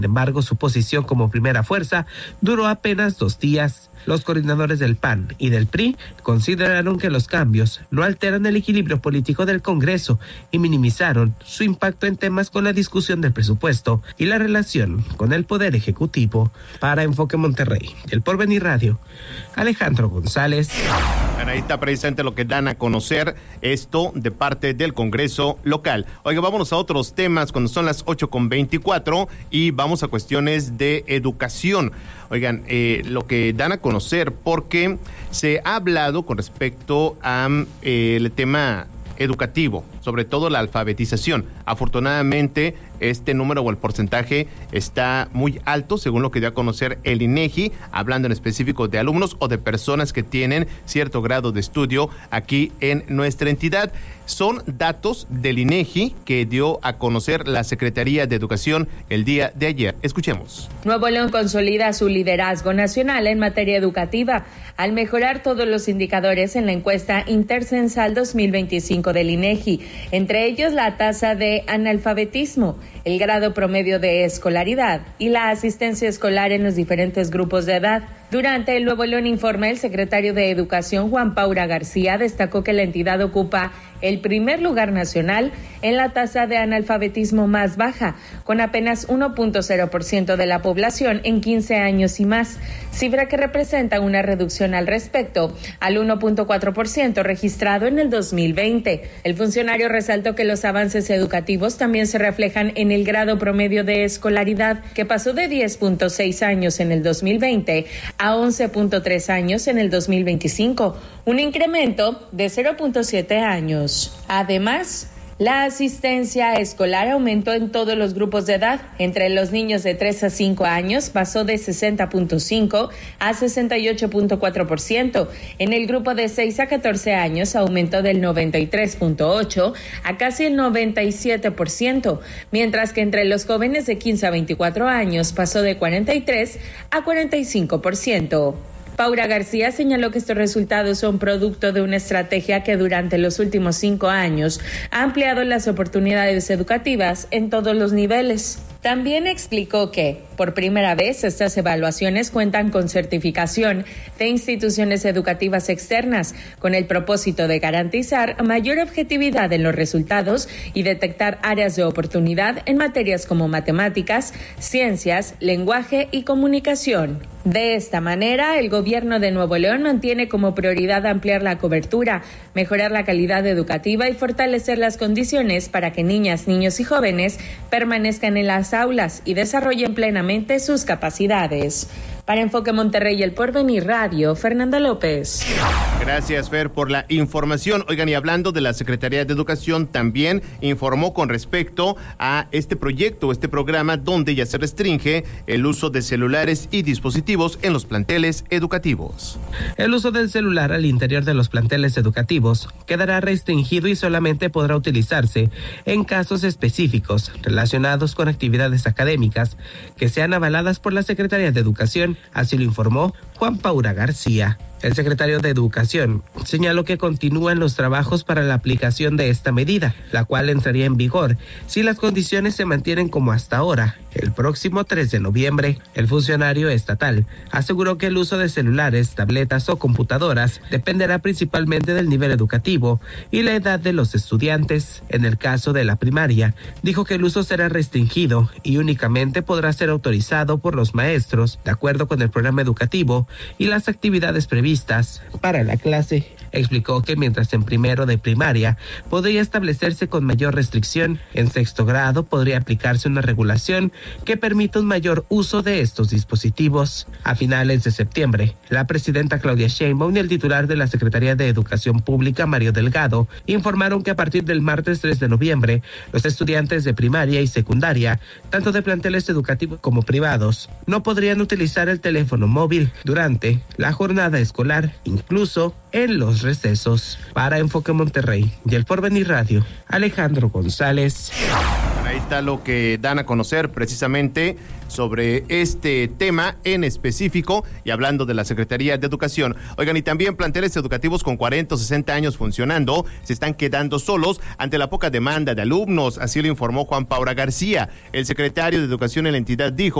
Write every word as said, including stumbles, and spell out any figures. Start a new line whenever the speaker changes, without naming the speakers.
Sin embargo, su posición como primera fuerza duró apenas dos días. Los coordinadores del P A N y del P R I consideraron que los cambios no alteran el equilibrio político del Congreso y minimizaron su impacto en temas con la discusión del presupuesto y la relación con el Poder Ejecutivo. Para Enfoque Monterrey, El Porvenir Radio, Alejandro González.
Ahí está precisamente lo que dan a conocer esto de parte del Congreso local. Oiga, vámonos a otros temas cuando son las ocho con veinticuatro y vamos a cuestiones de educación. Oigan, eh, lo que dan a conocer porque se ha hablado con respecto al eh, tema educativo, sobre todo la alfabetización. Afortunadamente, este número o el porcentaje está muy alto, según lo que dio a conocer el INEGI, hablando en específico de alumnos o de personas que tienen cierto grado de estudio aquí en nuestra entidad. Son datos del INEGI que dio a conocer la Secretaría de Educación el día de ayer. Escuchemos.
Nuevo León consolida su liderazgo nacional en materia educativa al mejorar todos los indicadores en la encuesta Intercensal dos mil veinticinco del INEGI, entre ellos la tasa de analfabetismo, el grado promedio de escolaridad y la asistencia escolar en los diferentes grupos de edad. Durante el Nuevo León Informe, el secretario de Educación, Juan Paura García, destacó que la entidad ocupa el primer lugar nacional en la tasa de analfabetismo más baja, con apenas uno punto cero por ciento de la población en quince años y más, cifra que representa una reducción al respecto al uno punto cuatro por ciento registrado en el dos mil veinte. El funcionario resaltó que los avances educativos también se reflejan en el grado promedio de escolaridad, que pasó de diez punto seis años en el dos mil veinte a once punto tres años en el dos mil veinticinco, un incremento de cero punto siete años. Además, la asistencia escolar aumentó en todos los grupos de edad. Entre los niños de tres a cinco años pasó de sesenta punto cinco a sesenta y ocho punto cuatro por ciento. En el grupo de seis a catorce años aumentó del noventa y tres punto ocho a casi el noventa y siete por ciento, mientras que entre los jóvenes de quince a veinticuatro años pasó de cuarenta y tres a cuarenta y cinco por ciento. Paura García señaló que estos resultados son producto de una estrategia que durante los últimos cinco años ha ampliado las oportunidades educativas en todos los niveles. También explicó que, por primera vez, estas evaluaciones cuentan con certificación de instituciones educativas externas, con el propósito de garantizar mayor objetividad en los resultados y detectar áreas de oportunidad en materias como matemáticas, ciencias, lenguaje y comunicación. De esta manera, el gobierno de Nuevo León mantiene como prioridad ampliar la cobertura, mejorar la calidad educativa y fortalecer las condiciones para que niñas, niños y jóvenes permanezcan en las aulas y desarrollen plenamente sus capacidades. Para Enfoque Monterrey y El Porvenir Radio, Fernanda López.
Gracias, Fer, por la información. Oigan, y hablando de la Secretaría de Educación, también informó con respecto a este proyecto, este programa, donde ya se restringe el uso de celulares y dispositivos en los planteles educativos.
El uso del celular al interior de los planteles educativos quedará restringido y solamente podrá utilizarse en casos específicos relacionados con actividades académicas que sean avaladas por la Secretaría de Educación. Así lo informó Juan Paura García. El secretario de Educación señaló que continúan los trabajos para la aplicación de esta medida, la cual entraría en vigor si las condiciones se mantienen como hasta ahora. El próximo tres de noviembre, el funcionario estatal aseguró que el uso de celulares, tabletas o computadoras dependerá principalmente del nivel educativo y la edad de los estudiantes. En el caso de la primaria, dijo que el uso será restringido y únicamente podrá ser autorizado por los maestros, de acuerdo con el programa educativo y las actividades previstas para la clase. Explicó que mientras en primero de primaria podría establecerse con mayor restricción, en sexto grado podría aplicarse una regulación que permita un mayor uso de estos dispositivos. A finales de septiembre, la presidenta Claudia Sheinbaum y el titular de la Secretaría de Educación Pública, Mario Delgado, informaron que a partir del martes tres de noviembre, los estudiantes de primaria y secundaria, tanto de planteles educativos como privados, no podrían utilizar el teléfono móvil durante la jornada escolar, incluso en los recesos. Para Enfoque Monterrey y El Porvenir Radio, Alejandro González.
Ahí está está lo que dan a conocer precisamente sobre este tema en específico y hablando de la Secretaría de Educación. Oigan, y también planteles educativos con cuarenta o sesenta años funcionando se están quedando solos ante la poca demanda de alumnos, así lo informó Juan Paura García. El secretario de Educación en la entidad dijo